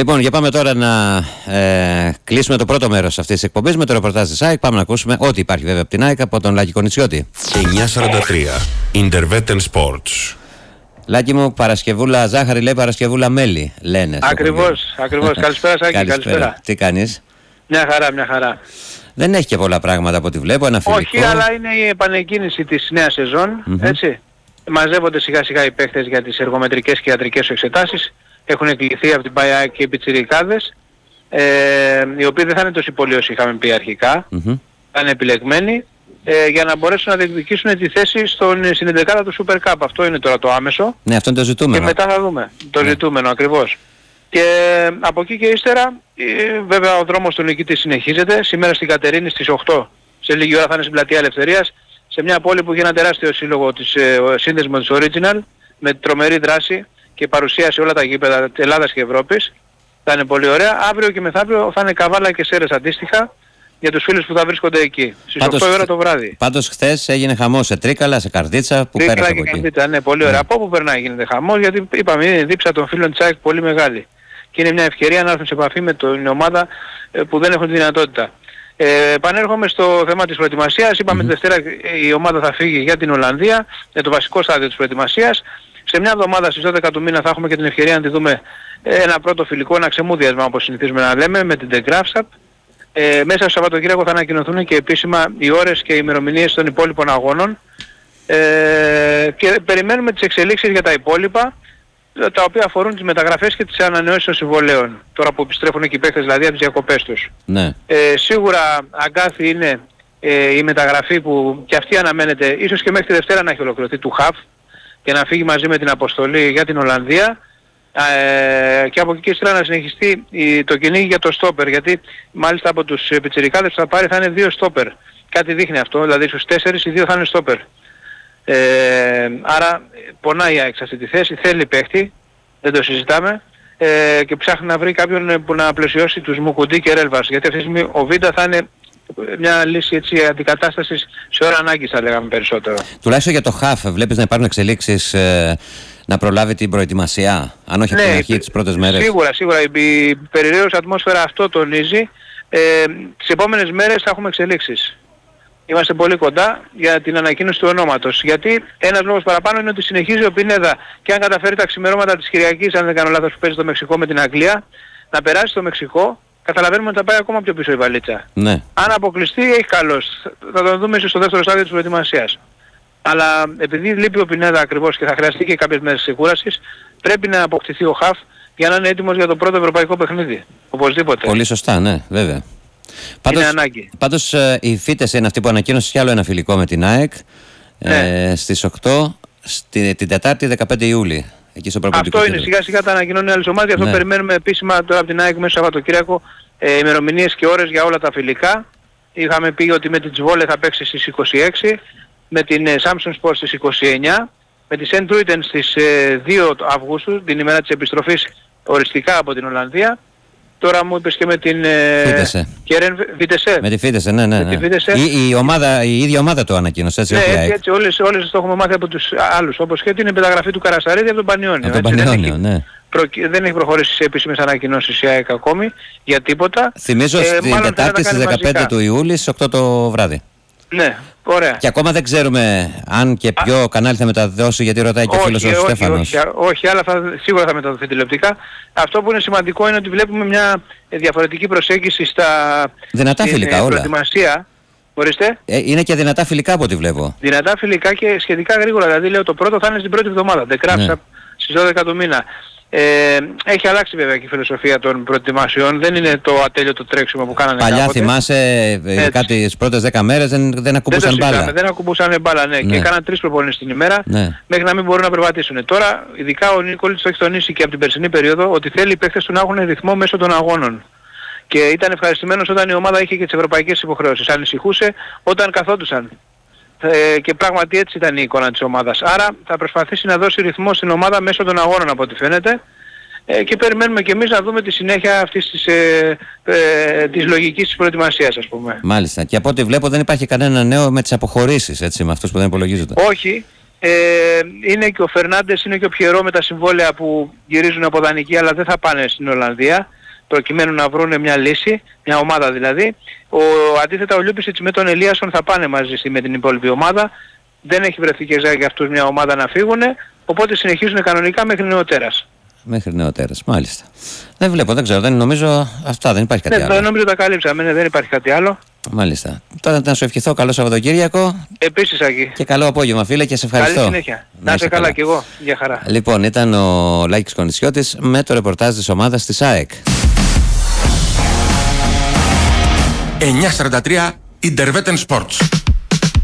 Λοιπόν, για πάμε τώρα να κλείσουμε το πρώτο μέρος αυτής της εκπομπής με το ρεπορτάζ της ΑΕΚ. Πάμε να ακούσουμε ό,τι υπάρχει βέβαια από την ΑΕΚ από τον Λάκη Κονιτσιώτη. 9:43 Intervetten Sports. Λάκη μου, Παρασκευούλα ζάχαρη λέει, Παρασκευούλα μέλι λένε. Ακριβώς. Καλησπέρα Σάκη, καλησπέρα. Τι κάνεις? Μια χαρά. Δεν έχει και πολλά πράγματα από ό,τι βλέπω, ένα φιλικό. Όχι, αλλά είναι η επανεκκίνηση της νέας σεζόν, έτσι. Μαζεύονται σιγά σιγά οι παίχτες για τις εργομετρικές και ιατρικές εξετάσεις. Έχουν εκλειθεί από την ΠΑΕΑ και οι πιτσιρικάδες, οι οποίοι δεν θα είναι τόσο πολλοί όσοι είχαμε πει αρχικά. Θα είναι επιλεγμένοι για να μπορέσουν να διεκδικήσουν τη θέση στην 11η του Super Cup. Αυτό είναι τώρα το άμεσο. Ναι, αυτό είναι το ζητούμενο. Και μετά θα δούμε το ζητούμενο ακριβώς. Και από εκεί και ύστερα, βέβαια ο δρόμος του νικητή συνεχίζεται. Σήμερα στην Κατερίνη στις 8, σε λίγη ώρα θα είναι στην Πλατεία Ελευθερίας, σε μια πόλη που έχει ένα τεράστιο σύλλογο της σύνδεσμο της Original, με τρομερή δράση και παρουσία σε όλα τα γήπεδα Ελλάδας και Ευρώπης. Θα είναι πολύ ωραία. Αύριο και μεθαύριο θα είναι Καβάλα και Σέρρες αντίστοιχα για τους φίλους που θα βρίσκονται εκεί. Στις 8 ώρα το βράδυ. Πάντως χθες έγινε χαμός σε Τρίκαλα, σε Καρδίτσα που πέρασε από εκεί. Καρδίτσα, ναι, πολύ ωραία. Από όπου περνάει γίνεται χαμός, γιατί είπαμε είναι η δίψα των φίλων της ΑΕΚ πολύ μεγάλη. Και είναι μια ευκαιρία να έρθουν σε επαφή με την ομάδα που δεν έχουν τη δυνατότητα. Επανέρχομαι στο θέμα της προετοιμασίας. Είπαμε τη Δευτέρα η ομάδα θα φύγει για την Ολλανδία, για το βασικό στάδιο της προετοιμασίας. Σε μια εβδομάδα στις 12 του μήνα θα έχουμε και την ευκαιρία να τη δούμε ένα πρώτο φιλικό, ένα ξεμούδιασμα όπως συνηθίζουμε να λέμε, με την The Graph. Μέσα στο Σαββατοκύριακο θα ανακοινωθούν και επίσημα οι ώρες και οι ημερομηνίες των υπόλοιπων αγώνων. Και περιμένουμε τις εξελίξεις για τα υπόλοιπα, τα οποία αφορούν τις μεταγραφές και τις ανανεώσεις των συμβολέων. Τώρα που επιστρέφουν και οι παίκτες δηλαδή από τις διακοπές τους. Ναι. Σίγουρα αγκάθι είναι η μεταγραφή που και αυτή αναμένεται ίσως και μέχρι τη Δευτέρα να έχει ολοκληρωθεί του ΧΑΦ και να φύγει μαζί με την αποστολή για την Ολλανδία. Και από εκεί και ύστερα να συνεχιστεί το κυνήγι για το στόπερ, γιατί μάλιστα από τους πιτσιρικάδες που θα πάρει θα είναι 2 στόπερ. Κάτι δείχνει αυτό, δηλαδή στους 4 οι 2 θα είναι στόπερ. Άρα πονάει η ΑΕΚ σε αυτή τη θέση, θέλει παίχτη, δεν το συζητάμε, και ψάχνει να βρει κάποιον που να πλαισιώσει τους Μουκουντή και Ρέλβας, γιατί αυτή τη στιγμή ο Βίντα θα είναι μια λύση έτσι αντικατάστασης σε ώρα ανάγκης θα λέγαμε περισσότερο. Τουλάχιστον για το ΧΑΦ βλέπεις να υπάρχουν εξελίξεις, να προλάβει την προετοιμασία, αν όχι από την αρχή τις πρώτες μέρες? Σίγουρα η περιραίωση ατμόσφαιρα αυτό τονίζει. Τις επόμενες μέρες θα έχουμε εξελίξεις. Είμαστε πολύ κοντά για την ανακοίνωση του ονόματος. Γιατί ένας λόγος παραπάνω είναι ότι συνεχίζει ο Πινέδα και αν καταφέρει τα ξημερώματα της Κυριακής, αν δεν κάνω λάθος, που παίζει στο Μεξικό με την Αγγλία, να περάσει στο Μεξικό, καταλαβαίνουμε ότι θα πάει ακόμα πιο πίσω η βαλίτσα. Ναι. Αν αποκλειστεί έχει καλώς. Θα τον δούμε ίσως στο δεύτερο στάδιο της προετοιμασίας. Αλλά επειδή λείπει ο Πινέδα ακριβώς και θα χρειαστεί και κάποιες μέρες ξεκούρασης, πρέπει να αποκτηθεί ο ΧΑΦ για να είναι έτοιμος για το πρώτο ευρωπαϊκό παιχνίδι. Οπωσδήποτε. Πολύ σωστά, ναι, βέβαια. Πάντως η Φίτες είναι αυτή που ανακοίνωσε κι άλλο ένα φιλικό με την ΑΕΚ, στις 8 την Τετάρτη 15 Ιούλη. Εκεί στο αυτό είναι, σιγά σιγά τα ανακοινώνουν οι άλλες ομάδες, γι' αυτό περιμένουμε επίσημα τώρα από την ΑΕΚ μέσα στο Σαββατοκύριακο ημερομηνίες και ώρες για όλα τα φιλικά. Είχαμε πει ότι με την Τσβόλε θα παίξει στις 26, με την Samsung Sports στις 29, με τη Σεντ Ρούιτεν στις 2 Αυγούστου, την ημέρα της επιστροφής οριστικά από την Ολλανδία. Τώρα μου είπες και με την Βίτεσε. Με τη Βίτεσε, ναι. Η ίδια ομάδα το ανακοίνωσε, έτσι. Έτσι, όλες το έχουμε μάθει από τους άλλους. Όπως και την μεταγραφή του Καρασαρίδη από τον Πανιόνιο. Δεν έχει προχωρήσει σε επίσημες ανακοινώσεις η ΑΕΚ ακόμη για τίποτα. Θυμίζω στην Τετάρτη στις 15 του Ιούλη στις 8 το βράδυ. Ναι, ωραία. Και ακόμα δεν ξέρουμε αν και ποιο κανάλι θα μεταδώσει, γιατί ρωτάει και ο φίλος ο Στέφανος. Όχι, αλλά σίγουρα θα μεταδοθεί τηλεοπτικά. Αυτό που είναι σημαντικό είναι ότι βλέπουμε μια διαφορετική προσέγγιση στα δυνατά φιλικά όλα. Προετοιμασία. Ορίστε. Είναι και δυνατά φιλικά από ό,τι βλέπω. Δυνατά φιλικά και σχετικά γρήγορα. Δηλαδή λέω το πρώτο θα είναι στην πρώτη εβδομάδα. Στις 12 του μήνα. Έχει αλλάξει βέβαια και η φιλοσοφία των προετοιμασιών. Δεν είναι το ατέλειωτο τρέξιμο που κάνανε παλιά κάποτε. Θυμάσαι κάτι τις πρώτες 10 μέρες δεν ακουμπούσαν μπάλα. Δεν ακουμπούσαν μπάλα, ναι. Και έκαναν 3 προπονήσεις την ημέρα μέχρι να μην μπορούν να περπατήσουν. Τώρα ειδικά ο Νίκολης το έχει τονίσει και από την περσινή περίοδο ότι θέλει οι παίκτες του να έχουν ρυθμό μέσω των αγώνων. Και ήταν ευχαριστημένος όταν η ομάδα είχε και τις ευρωπαϊκές υποχρεώσεις. Ανησυχούσε όταν καθόντουσαν. Και πράγματι έτσι ήταν η εικόνα της ομάδας. Άρα θα προσπαθήσει να δώσει ρυθμό στην ομάδα μέσω των αγώνων από ό,τι φαίνεται, και περιμένουμε και εμείς να δούμε τη συνέχεια αυτής της λογικής της προετοιμασίας, ας πούμε. Μάλιστα. Και από ό,τι βλέπω δεν υπάρχει κανένα νέο με τις αποχωρήσεις, έτσι, με αυτούς που δεν υπολογίζονται. Όχι. Είναι και ο Φερνάντες, είναι και ο Πιερό με τα συμβόλαια που γυρίζουν από δανεική, αλλά δεν θα πάνε στην Ολλανδία προκειμένου να βρουν μια λύση, μια ομάδα δηλαδή. Αντίθετα ο Λιούμπισιτς με τον Ελίασον θα πάνε μαζί με την υπόλοιπη ομάδα. Δεν έχει βρεθεί και για αυτούς μια ομάδα να φύγουν, οπότε συνεχίζουν κανονικά μέχρι νεοτέρας. Μέχρι νεοτέρας, μάλιστα. Δεν βλέπω, δεν ξέρω, δεν νομίζω αυτά, δεν υπάρχει κάτι άλλο. Δεν νομίζω τα καλύψαμε, δεν υπάρχει κάτι άλλο. Μάλιστα. Τώρα να σου ευχηθώ καλό Σαββατοκύριακο. Επίσης, Άκη. Και καλό απόγευμα, φίλε, και σε ευχαριστώ. Καλή συνέχεια. Να είσαι καλά κι εγώ. Γεια χαρά. Λοιπόν, ήταν ο Λάκης Κονησιώτης με το ρεπορτάζ της ομάδας της ΑΕΚ. 9:43 Intervetten Sports.